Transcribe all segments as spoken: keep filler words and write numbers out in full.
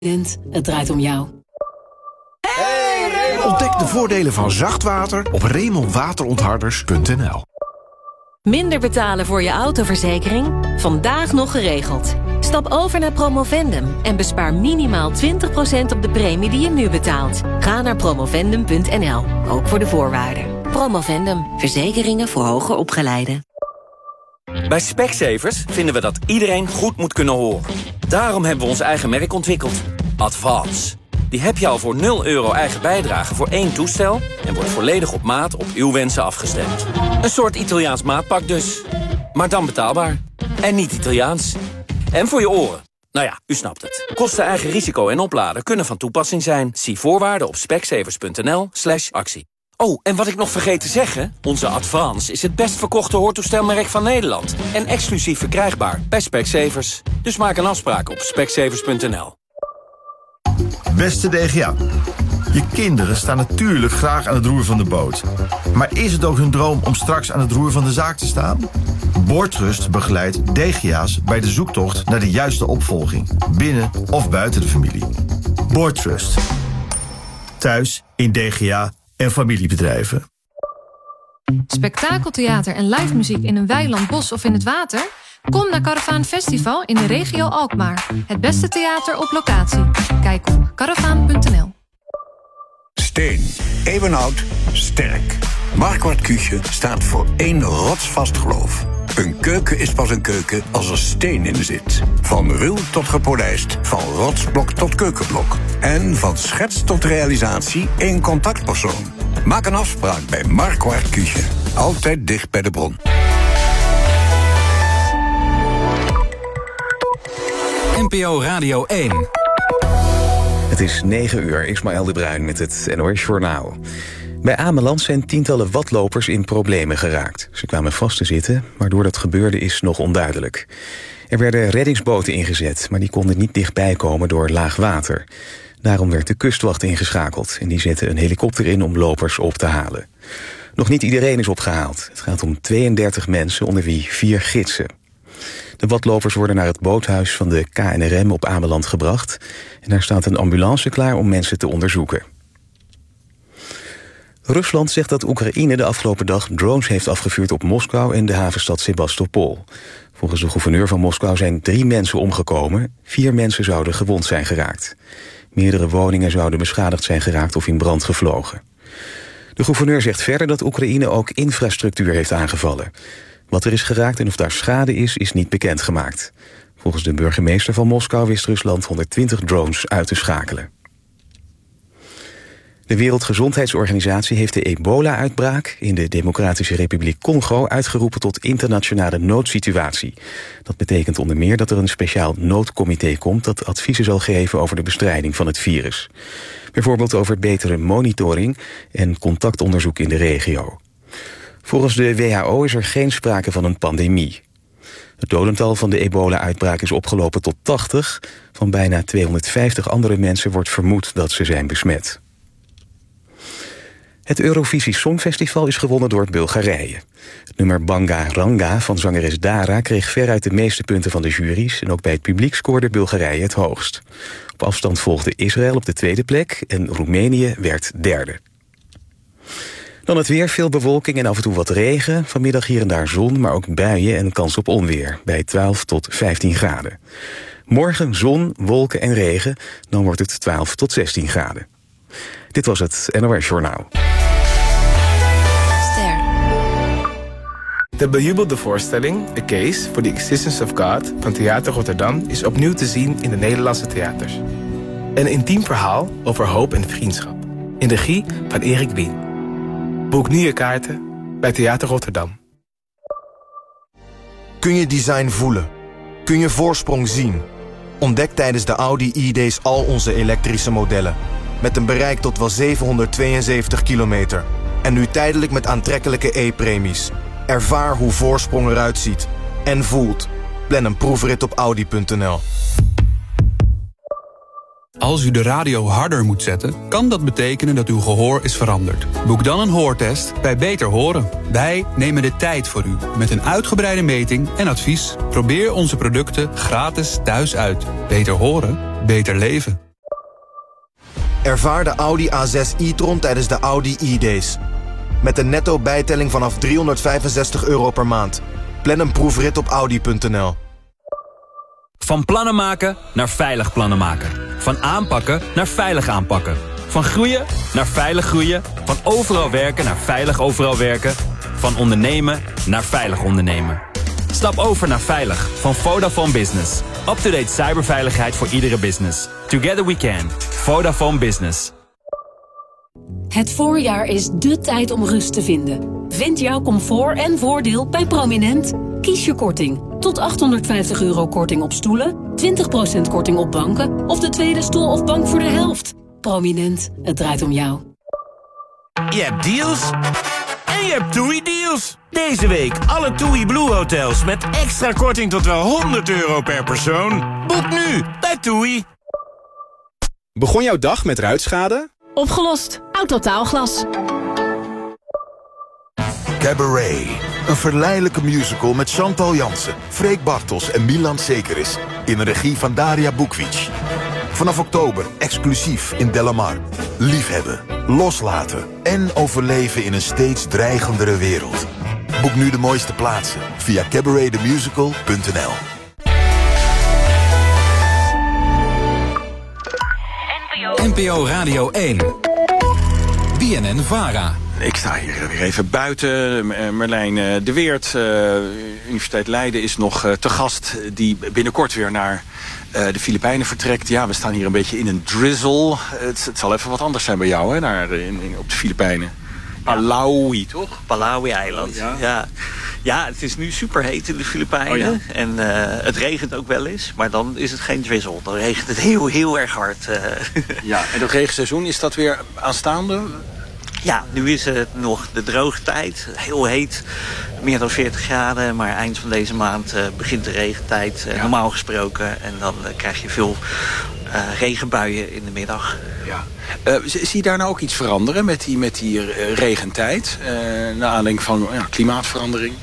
Het draait om jou. Hey, ontdek de voordelen van zachtwater op Remon Waterontharders punt n l. Minder betalen voor je autoverzekering? Vandaag nog geregeld. Stap over naar Promovendum en bespaar minimaal twintig procent op de premie die je nu betaalt. Ga naar promovendum punt n l, ook voor de voorwaarden. Promovendum, verzekeringen voor hoger opgeleiden. Bij Specsavers vinden we dat iedereen goed moet kunnen horen. Daarom hebben we ons eigen merk ontwikkeld. Advance. Die heb je al voor nul euro eigen bijdrage voor één toestel en wordt volledig op maat op uw wensen afgestemd. Een soort Italiaans maatpak dus. Maar dan betaalbaar. En niet Italiaans. En voor je oren. Nou ja, u snapt het. Kosten, eigen risico en opladen kunnen van toepassing zijn. Zie voorwaarden op specsavers punt n l slash actie. Oh, en wat ik nog vergeet te zeggen, onze Advance is het best verkochte hoortoestelmerk van Nederland. En exclusief verkrijgbaar bij Specsavers. Dus maak een afspraak op specsavers punt n l. Beste D G A, je kinderen staan natuurlijk graag aan het roer van de boot. Maar is het ook hun droom om straks aan het roer van de zaak te staan? Boordtrust begeleidt D G A's bij de zoektocht naar de juiste opvolging, binnen of buiten de familie. Boordtrust. Thuis, in D G A en familiebedrijven. Spektakeltheater en live muziek in een weiland, bos of in het water? Kom naar Caravaan Festival in de regio Alkmaar. Het beste theater op locatie. Kijk op caravaan punt n l. Steen. Eeuwenoud. Sterk. Marquardt Küche staat voor één rotsvast geloof. Een keuken is pas een keuken als er steen in zit. Van ruw tot gepolijst, van rotsblok tot keukenblok. En van schets tot realisatie één contactpersoon. Maak een afspraak bij Marquardt Küche. Altijd dicht bij de bron. N P O Radio één. Het is negen uur, Ismaël de Bruin met het N O S Journaal. Bij Ameland zijn tientallen watlopers in problemen geraakt. Ze kwamen vast te zitten, waardoor dat gebeurde is nog onduidelijk. Er werden reddingsboten ingezet, maar die konden niet dichtbij komen door laag water. Daarom werd de kustwacht ingeschakeld en die zette een helikopter in om lopers op te halen. Nog niet iedereen is opgehaald. Het gaat om tweeëndertig mensen, onder wie vier gidsen. De watlopers worden naar het boothuis van de K N R M op Ameland gebracht. En daar staat een ambulance klaar om mensen te onderzoeken. Rusland zegt dat Oekraïne de afgelopen dag drones heeft afgevuurd op Moskou en de havenstad Sebastopol. Volgens de gouverneur van Moskou zijn drie mensen omgekomen. Vier mensen zouden gewond zijn geraakt. Meerdere woningen zouden beschadigd zijn geraakt of in brand gevlogen. De gouverneur zegt verder dat Oekraïne ook infrastructuur heeft aangevallen. Wat er is geraakt en of daar schade is, is niet bekendgemaakt. Volgens de burgemeester van Moskou wist Rusland honderdtwintig drones uit te schakelen. De Wereldgezondheidsorganisatie heeft de ebola-uitbraak in de Democratische Republiek Congo uitgeroepen tot internationale noodsituatie. Dat betekent onder meer dat er een speciaal noodcomité komt dat adviezen zal geven over de bestrijding van het virus. Bijvoorbeeld over betere monitoring en contactonderzoek in de regio. Volgens de W H O is er geen sprake van een pandemie. Het dodental van de ebola-uitbraak is opgelopen tot tachtig. Van bijna tweehonderdvijftig andere mensen wordt vermoed dat ze zijn besmet. Het Eurovisie Songfestival is gewonnen door Bulgarije. Het nummer Banga Ranga van zangeres Dara kreeg veruit de meeste punten van de juries en ook bij het publiek scoorde Bulgarije het hoogst. Op afstand volgde Israël op de tweede plek en Roemenië werd derde. Dan het weer, veel bewolking en af en toe wat regen. Vanmiddag hier en daar zon, maar ook buien en kans op onweer. Bij twaalf tot vijftien graden. Morgen zon, wolken en regen. Dan wordt het twaalf tot zestien graden. Dit was het N O S Journaal. Ster. De bejubelde voorstelling A Case for the Existence of God van Theater Rotterdam is opnieuw te zien in de Nederlandse theaters. Een intiem verhaal over hoop en vriendschap. In de regie van Erik Wien. Boek nu je kaarten bij Theater Rotterdam. Kun je design voelen? Kun je voorsprong zien? Ontdek tijdens de Audi E-Days al onze elektrische modellen. Met een bereik tot wel zevenhonderdtweeënzeventig kilometer. En nu tijdelijk met aantrekkelijke E-premies. Ervaar hoe voorsprong eruit ziet. En voelt. Plan een proefrit op audi punt n l. Als u de radio harder moet zetten, kan dat betekenen dat uw gehoor is veranderd. Boek dan een hoortest bij Beter Horen. Wij nemen de tijd voor u met een uitgebreide meting en advies. Probeer onze producten gratis thuis uit. Beter horen, beter leven. Ervaar de Audi A zes e-tron tijdens de Audi e-days. Met een netto bijtelling vanaf driehonderdvijfenzestig euro per maand. Plan een proefrit op audi punt n l. Van plannen maken naar veilig plannen maken. Van aanpakken naar veilig aanpakken. Van groeien naar veilig groeien. Van overal werken naar veilig overal werken. Van ondernemen naar veilig ondernemen. Stap over naar Veilig van Vodafone Business. Up-to-date cyberveiligheid voor iedere business. Together we can. Vodafone Business. Het voorjaar is dé tijd om rust te vinden. Vind jouw comfort en voordeel bij Prominent. Kies je korting. Tot achthonderdvijftig euro korting op stoelen, twintig procent korting op banken of de tweede stoel of bank voor de helft. Prominent, het draait om jou. Je hebt deals en je hebt TUI-deals. Deze week alle TUI Blue Hotels met extra korting tot wel honderd euro per persoon. Boek nu bij TUI. Begon jouw dag met ruitschade? Opgelost. Autotaalglas. Cabaret. Een verleidelijke musical met Chantal Jansen, Freek Bartels en Milan Sekeris. In de regie van Daria Bukvic. Vanaf oktober exclusief in Delamar. Liefhebben, loslaten en overleven in een steeds dreigendere wereld. Boek nu de mooiste plaatsen via cabaret the musical punt n l. N P O Radio één. B N N-Vara. Ik sta hier weer even buiten. Merlijn de Weert, uh, Universiteit Leiden, is nog uh, te gast. Die binnenkort weer naar uh, de Filipijnen vertrekt. Ja, we staan hier een beetje in een drizzle. Het, het zal even wat anders zijn bij jou, hè, naar, in, in, op de Filipijnen. Palawi, toch? Palawi-eiland, ja. ja. Ja, het is nu superheet in de Filipijnen. Oh, ja? En uh, het regent ook wel eens, maar dan is het geen drizzle. Dan regent het heel, heel erg hard. Uh. Ja, en dat regenseizoen, is dat weer aanstaande? Ja, nu is het nog de droge tijd. Heel heet, meer dan veertig graden. Maar eind van deze maand uh, begint de regentijd, uh, ja. normaal gesproken. En dan uh, krijg je veel uh, regenbuien in de middag. Ja. Uh, zie je daar nou ook iets veranderen met die, met die uh, regentijd? Uh, naar aanleiding van ja, klimaatverandering?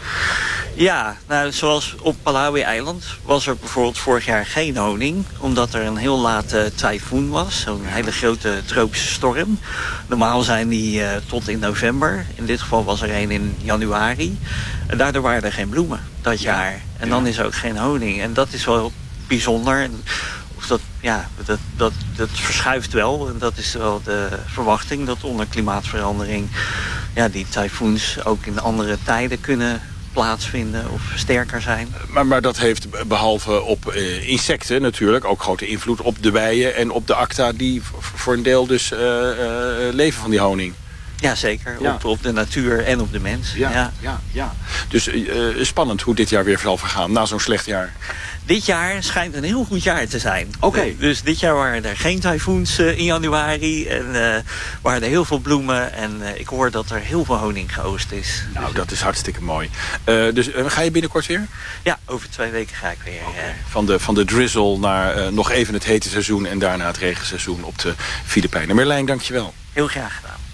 Ja, nou, zoals op Palawi-eiland was er bijvoorbeeld vorig jaar geen honing. Omdat er een heel late tyfoon was. Zo'n hele grote tropische storm. Normaal zijn die uh, tot in november. In dit geval was er een in januari. En daardoor waren er geen bloemen dat jaar. En dan is er ook geen honing. En dat is wel bijzonder. Of dat, ja, dat, dat, dat verschuift wel. En dat is wel de verwachting. Dat onder klimaatverandering ja, die tyfoons ook in andere tijden kunnen plaatsvinden of sterker zijn. Maar, maar dat heeft behalve op uh, insecten natuurlijk ook grote invloed op de bijen en op de acta die voor een deel dus uh, uh, leven van die honing. Ja, zeker. Ja. Op, op de natuur en op de mens. Ja, ja. ja, ja. Dus uh, spannend hoe dit jaar weer zal vergaan na zo'n slecht jaar. Dit jaar schijnt een heel goed jaar te zijn. Oké. Okay. Dus dit jaar waren er geen tyfoons uh, in januari. En uh, waren er heel veel bloemen. En uh, ik hoor dat er heel veel honing geoogst is. Nou, dus, dat is hartstikke mooi. Uh, dus uh, ga je binnenkort weer? Ja, over twee weken ga ik weer. Okay. Uh, van, de, van de drizzle naar uh, nog even het hete seizoen en daarna het regenseizoen op de Filipijnen. Merlijn, dankjewel. Heel graag gedaan.